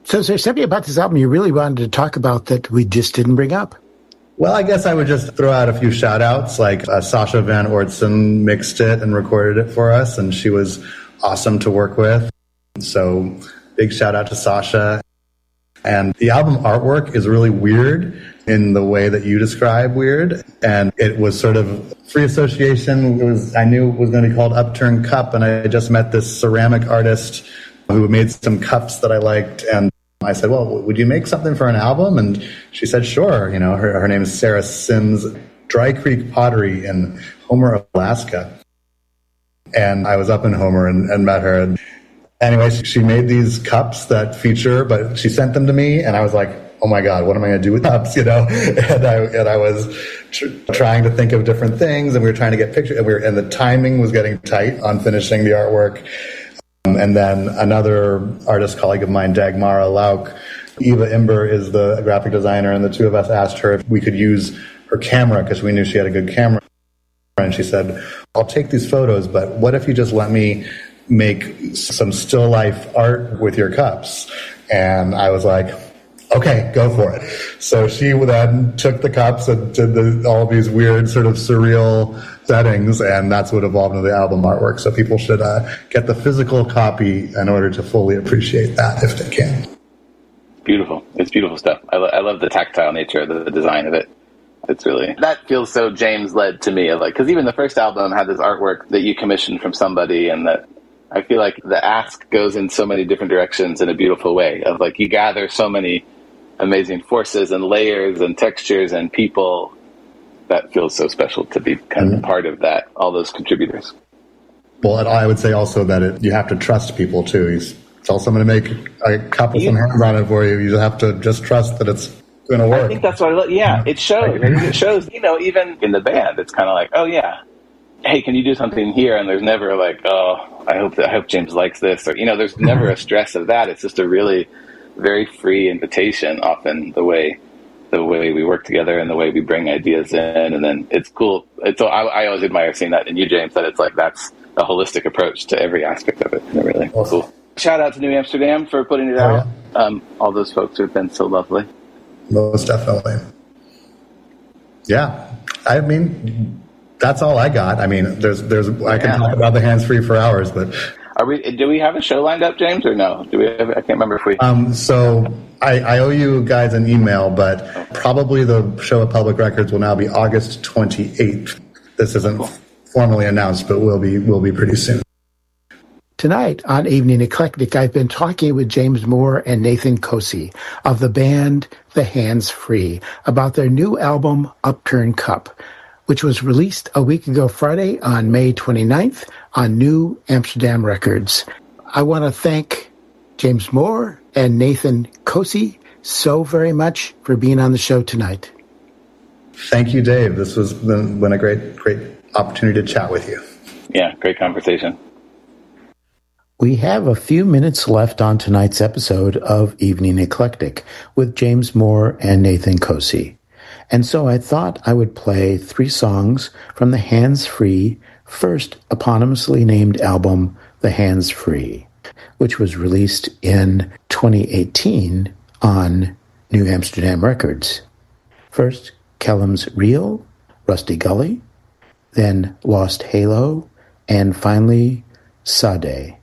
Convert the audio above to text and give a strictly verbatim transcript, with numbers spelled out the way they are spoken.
So is there something about this album you really wanted to talk about that we just didn't bring up? Well, I guess I would just throw out a few shout-outs, like uh, Sasha Van Ortsen mixed it and recorded it for us, and she was awesome to work with. So big shout-out to Sasha. And the album artwork is really weird in the way that you describe weird. And it was sort of free association. It was, I knew it was going to be called Upturned Cup, and I just met this ceramic artist who made some cups that I liked, and I said, well, would you make something for an album? And she said, sure. You know, her, her name is Sarah Sims, Dry Creek Pottery in Homer, Alaska. And I was up in Homer and, and met her. And anyway, she, she made these cups that feature, but she sent them to me, and I was like, oh my God, what am I going to do with cups? You know, and I and I was tr- trying to think of different things, and we were trying to get pictures, and, we were, and the timing was getting tight on finishing the artwork. And then another artist colleague of mine, Dagmara Lauk, Eva Imber is the graphic designer, and the two of us asked her if we could use her camera because we knew she had a good camera. And she said, I'll take these photos, but what if you just let me make some still life art with your cups? And I was like, okay, go for it. So she then took the cups and did the, all these weird sort of surreal settings, and that's what evolved into the album artwork. So people should uh, get the physical copy in order to fully appreciate that if they can. Beautiful. It's beautiful stuff. I, lo- I love the tactile nature of the, the design of it. It's really, that feels so James-led to me. Like, because even the first album had this artwork that you commissioned from somebody, and that I feel like the ask goes in so many different directions in a beautiful way. Of like, you gather so many amazing forces and layers and textures and people. That feels so special to be kind of mm-hmm. part of that, all those contributors. Well, and I would say also that it, you have to trust people too. You tell someone to make a cup with some hands on it for you. You have to just trust that it's going to work. I think that's what I love. Yeah, it shows. It shows, you know, even in the band, it's kind of like, oh yeah, hey, can you do something here? And there's never like, oh, I hope that, I hope James likes this, or, you know, there's never a stress of that. It's just a really very free invitation often, the way the way we work together and the way we bring ideas in. And then it's cool. It's, I, I always admire seeing that in you, James, that it's like that's a holistic approach to every aspect of it. And really awesome. Cool. Shout out to New Amsterdam for putting it oh, out. Yeah. Um, all those folks have been so lovely. Most definitely. Yeah. I mean, that's all I got. I mean, there's, there's, I yeah. can talk about the hands free for hours, but are we, do we have a show lined up, James, or no? Do we have, I can't remember if we... Um, so I, I owe you guys an email, but probably the show at Public Records will now be August twenty-eighth. This isn't cool. formally announced, but will be will be pretty soon. Tonight on Evening Eclectic, I've been talking with James Moore and Nathan Kosey of the band The Hands Free about their new album, Upturned Cup, which was released a week ago Friday on May twenty-ninth on New Amsterdam Records. I want to thank James Moore and Nathan Kosey so very much for being on the show tonight. Thank you, Dave. This was been, been a great, great opportunity to chat with you. Yeah, great conversation. We have a few minutes left on tonight's episode of Evening Eclectic with James Moore and Nathan Kosey. And so I thought I would play three songs from the Hands Free first eponymously named album, The Hands Free, which was released in twenty eighteen on New Amsterdam Records. First, Kellum's Reel, Rusty Gully, then Lost Halo, and finally, Sade.